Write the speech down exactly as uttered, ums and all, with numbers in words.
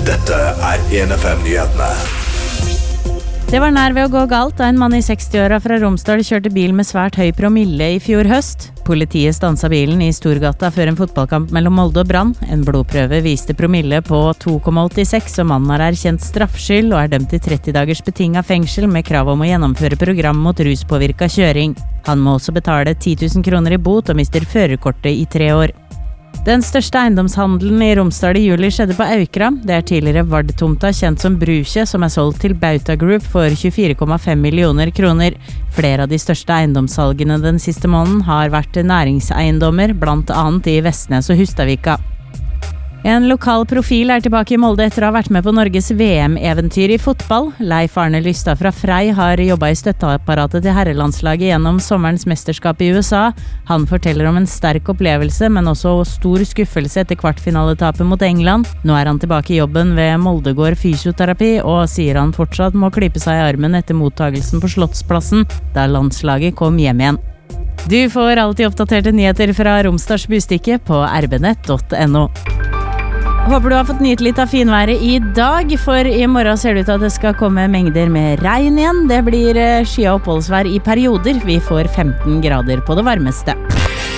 Dette er en F M-nyhetene. Det var nær ved å gå galt da en mann i seksti-åra fra Romsdal kjørte bil med svært høy promille i fjor høst. Politiet stansa bilen i Storgata før en fotballkamp mellom Molde og Brann. En blodprøve viste promille på to komma åttiseks, og mannen har erkjent straffskyld og er dømt til tretti dagers betinget fengsel med krav om å gjennomføre program mot ruspåvirket kjøring. Han må også betale ti tusen kroner i bot og mister førerkortet i tre år. Den største eiendomshandelen i Romsdal i juli skjedde på Aukra. Det er tidligere Vard-tomta kjent som Brukje, som er solgt til Bauta Group for tjuefire komma fem millioner kroner. Flere av de største eiendomssalgene den siste måneden har vært næringseiendommer, blant annet i Vestnes og Hustadvika. En lokal profil er tilbake i Molde etter å ha vært med på Norges V M-eventyr i fotball. Leif Arne Lystad fra Frei har jobbet i støtteapparatet til herrelandslaget gjennom sommerens mesterskap i U S A. Han forteller om en sterk opplevelse, men også stor skuffelse etter kvartfinaletapet mot England. Nå er han tilbake i jobben ved Moldegård fysioterapi, og sier han fortsatt må klype seg i armen etter mottagelsen på Slottsplassen, da landslaget kom hjem igjen. Du får alltid oppdaterte nyheter fra Romsdals Bustikke på r b nett punktum n o. Håper du har fått nyte litt av finværet i dag, for i morgen ser det ut at det skal komme mengder med regn igjen. Det blir sky- og oppholdsvær i perioder. Vi får femten grader på det varmeste.